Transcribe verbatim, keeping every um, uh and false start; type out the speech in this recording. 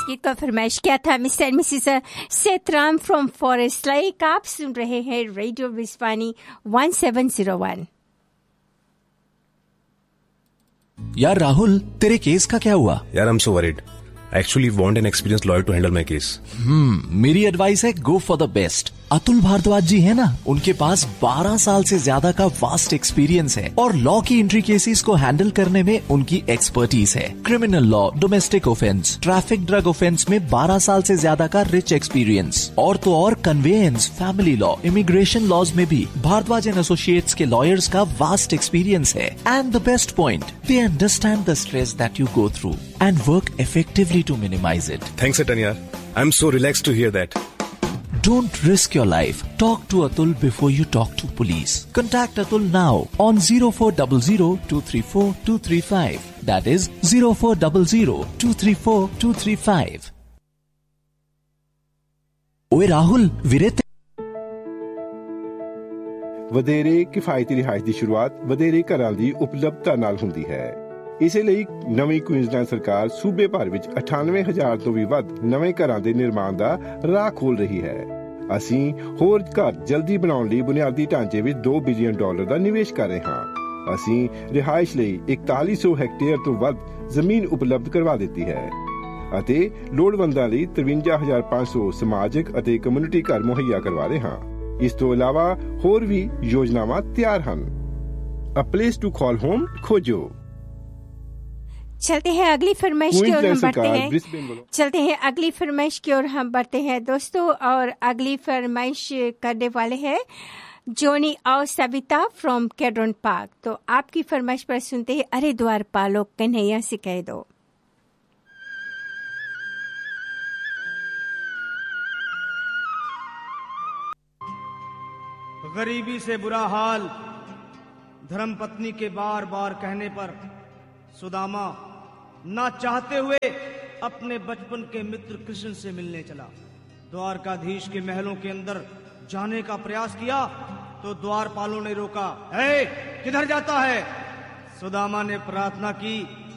गीत का फरमाइश किया था mister Mrs Setram from forest lake. आप सुन रहे हैं radio विस्वानी one seven zero one. यार राहुल, तेरे केस का क्या हुआ? यार I am so worried. I actually want an experienced lawyer to handle my case. हम्म मेरी एडवाइस है go for the best. Atul Bhardwaj जी है ना, उनके पास बारह साल से ज्यादा का वास्ट एक्सपीरियंस है और लॉ की एंट्री केसेस को हैंडल करने में उनकी एक्सपर्टीज है। Criminal law, domestic offence, traffic, drug offence में बारह साल से ज्यादा का रिच एक्सपीरियंस और तो और conveyance, family law, immigration laws में भी भारद्वाज एंड एसोसिएट्स के लॉयर्स का वास्ट एक्सपीरियंस है। And the best point, they understand the stress that you go through and work effectively to minimize it. Thanks, Atanya. I'm so relaxed to hear that. Don't risk your life. Talk to Atul before you talk to police. Contact Atul now on zero four zero zero two three four two three five. That is zero four zero zero two three four two three five. ओए राहुल, ਵੀਰੇ ਵਧੇਰੇ ਕਿਫਾਇਤੀ ਰਿਹਾਇਸ਼ ਦੀ ਸ਼ੁਰੂਆਤ ਵਧੇਰੇ ਘਰਾਂ ਦੀ ਉਪਲਬਧਤਾ ਨਾਲ ਹੁੰਦੀ ਹੈ। ਇਸੇ ਲਈ ਨਵੀਂ ਕੁਇਨਜ਼ਲੈਂਡ ਸਰਕਾਰ ਸੂਬੇ ਭਰ ਵਿੱਚ ਅਠਾਨਵੇਂ ਹਜ਼ਾਰ ਤੋਂ ਵੀ ਵੱਧ ਨਵੇਂ ਘਰਾਂ ਦੇ ਨਿਰਮਾਣ ਦਾ ਰਾਹ ਖੋਲ ਰਹੀ ਹੈ। ਅਸੀਂ ਹੋਰ ਘਰ ਜਲਦੀ ਬਣਾਉਣ ਲਈ ਬੁਨਿਆਦੀ ਢਾਂਚੇ ਵਿੱਚ ਦੋ ਬਿਲੀਅਨ ਡਾਲਰ ਦਾ ਨਿਵੇਸ਼ ਕਰ ਰਹੇ ਹਾਂ। ਅਸੀਂ ਰਿਹਾਇਸ਼ ਲਈ ਇਕਤਾਲੀ ਸੌ ਹੈਕਟੇਅਰ ਤੋਂ ਵੱਧ ਜ਼ਮੀਨ ਉਪਲਬਧ ਕਰਵਾ ਦਿੱਤੀ ਹੈ ਅਤੇ ਲੋੜਵੰਦਾਂ ਲਈ ਤਰਵੰਜਾ ਹਜ਼ਾਰ ਪੰਜ ਸੌ ਸਮਾਜਿਕ ਅਤੇ ਕਮਿਊਨਿਟੀ ਘਰ ਮੁਹੱਈਆ ਕਰਵਾ ਰਹੇ ਹਾਂ। ਇਸ ਤੋਂ ਇਲਾਵਾ ਹੋਰ ਵੀ ਯੋਜਨਾਵਾਂ ਤਿਆਰ ਹਨ। ਅ ਪਲੇਸ टू कॉल होम खोजो। चलते हैं अगली फरमाइश की ओर हम बढ़ते हैं चलते हैं अगली फरमाइश की ओर हम बढ़ते हैं दोस्तों। और अगली फरमाइश करने वाले हैं जोनी और सविता फ्रॉम कैड्रन पार्क। तो आपकी फरमाइश पर सुनते हैं अरे द्वार पालो कन्हैया से कह दो। गरीबी से बुरा हाल धर्मपत्नी के बार बार कहने पर सुदामा ना चाहते हुए अपने बचपन के मित्र कृष्ण से मिलने चला। द्वारकाधीश के महलों के अंदर जाने का प्रयास किया तो द्वारपालों ने रोका। ए, किधर जाता है? सुदामा ने प्रार्थना की